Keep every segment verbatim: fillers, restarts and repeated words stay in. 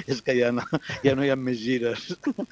és que ja no, ja no hi ha més gires.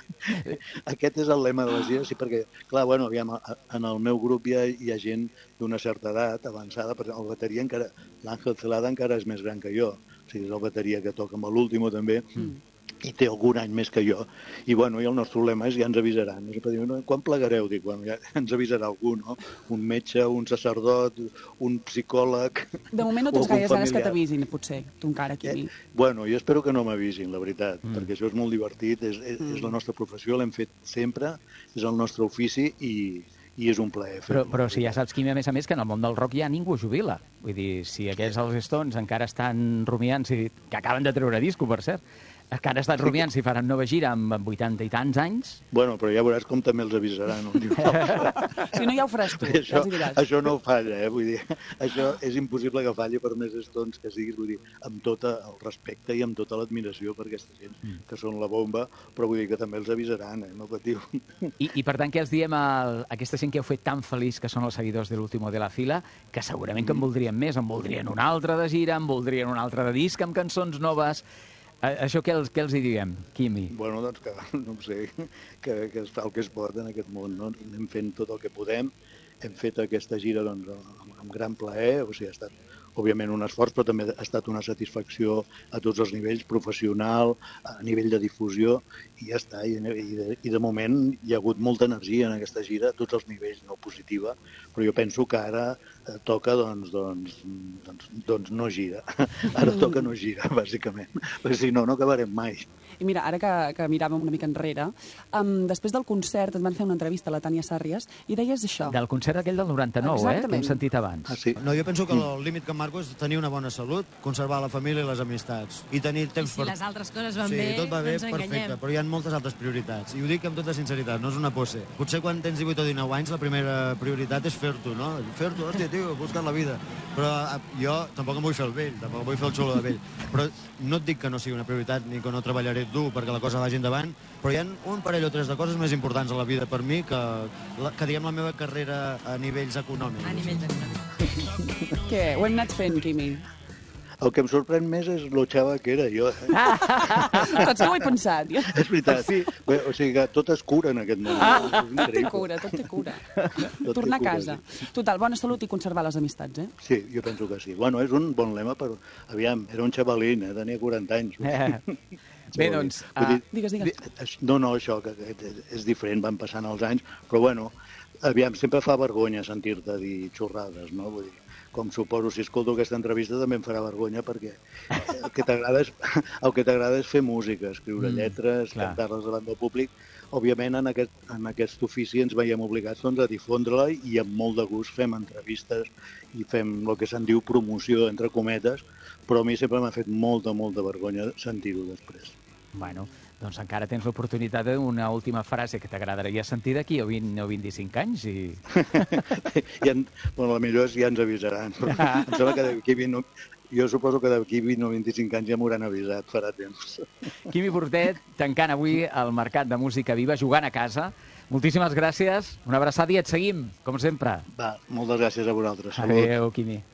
Aquest és el lema de les gires, sí, perquè, clar, bueno, aviam, en el meu grup hi ha, hi ha gent d'una certa edat avançada, però el bateria encara, l'Àngel Celada encara és més gran que jo, o sigui, és el bateria que toca amb l'último també, mm. i té algun any més que jo. I, bueno, i el nostre problema és ja ens avisaran. És a dir, no, quan plegareu? Dic, bueno, ja ens avisarà algú, no? Un metge, un sacerdot, un psicòleg... De moment no tens gaires ganes que t'avisin, potser, tu encara, Quimi. Eh? Bueno, jo espero que no m'avisin, la veritat, mm. perquè això és molt divertit, és, és, mm. és la nostra professió, l'hem fet sempre, és el nostre ofici i... i és un plaer fer-ho. Però, però si ja saps, Quimi, a més a més, que en el món del rock ja ningú jubila. Vull dir, si aquells els Stones encara estan rumiant, si, que acaben de treure disco, per cert, que han estat rumiant si faran nova gira amb vuitanta i tants anys... Bueno, però ja veuràs com també els avisaran. No? Si no, ja ho faràs tu, això, ja els diràs. Això no falla, eh? Vull dir, això és impossible que falli per més Stones que siguis, vull dir, amb tot el respecte i amb tota l'admiració per aquesta gent mm. que són la bomba, però vull dir que també els avisaran, eh? No patiu. I, I per tant, què els diem a aquesta gent que heu fet tan feliç, que són els seguidors de l'Último de la Fila, que segurament que en voldrien més, en voldrien una altra de gira, en voldrien una altra de disc amb cançons noves... Això què els, què els hi diem, Quimi? Bueno, doncs que, no sé, que, que es fa el que es pot en aquest món, no? Anem fent tot el que podem, hem fet aquesta gira doncs, amb, amb gran plaer, o sigui, ha estat, òbviament, un esforç, però també ha estat una satisfacció a tots els nivells, professional, a nivell de difusió, i ja està. I, i, de, i de moment hi ha hagut molta energia en aquesta gira, a tots els nivells, no positiva, però jo penso que ara eh, toca, doncs, doncs, doncs, doncs no gira. Ara toca no gira, bàsicament, perquè si no, no acabarem mai. I mira, ara que, que miràvem una mica enrere, um, després del concert et van fer una entrevista a la Tània Sàrries i deies això. Del concert aquell del noranta-nou, exactament, eh? Que hem sentit abans. Ah, sí? No, jo penso que el límit que em marco és tenir una bona salut, conservar la família i les amistats. I tenir temps I si per... les altres coses van sí, bé, tot va bé, no ens enganyem. Perfecte, però hi ha moltes altres prioritats. I ho dic amb tota sinceritat, no és una pose. Potser quan tens divuit o dinou anys la primera prioritat és fer-t'ho, no? Fer-t'ho, hòstia, tio, buscar la vida. Però jo tampoc em vull fer el vell, tampoc em vull fer el xulo de vell. Però no et dic que no sigui una prioritat ni que no treballaré dur perquè la cosa vagi endavant, però hi ha un parell o tres de coses més importants a la vida per mi que, la, que diguem, la meva carrera a nivells econòmics. A nivells econòmics. Què? Ho hem anat fent, Quimi? El que em sorprèn més és lo xava que era jo. Eh? Saps que ho he pensat? Jo? És veritat. Sí. Bé, o sigui que tot es cura en aquest món. Ah, tot té cura, tot té cura. Tot Tornar té a casa. Sí. Total, bona salut i conservar les amistats, eh? Sí, jo penso que sí. Bueno, és un bon lema, però, aviam, era un xavalín, eh? Tenia quaranta anys. Eh. Bé, doncs... Uh... Uh... Digues, digues. No, no, això, que, que és diferent, van passant els anys, però bueno, aviam, sempre fa vergonya sentir-te dir xorrades, no? Vull dir, com suposo, si escolto aquesta entrevista també em farà vergonya perquè el que t'agrada és, el que t'agrada és fer música, escriure mm, lletres, cantar-les davant del públic. Òbviament, en aquest, en aquest ofici ens veiem obligats doncs, a difondre-la i amb molt de gust fem entrevistes i fem el que se'n diu promoció, entre cometes, però a mi sempre m'ha fet molta, molta vergonya sentir-ho després. Bueno, doncs encara tens l'oportunitat d'una última frase que t'agradaria sentir d'aquí a vint o vint-i-cinc anys i... ja, bueno, la millor és ja ens avisaran. Em sembla que d'aquí vint... Jo suposo que d'aquí vint o vint-i-cinc anys ja m'hauran avisat, farà temps. Quimi Portet, tancant avui el Mercat de Música Viva, jugant a casa. Moltíssimes gràcies, una abraçada i et seguim, com sempre. Va, moltes gràcies a vosaltres. Adéu, Quimi.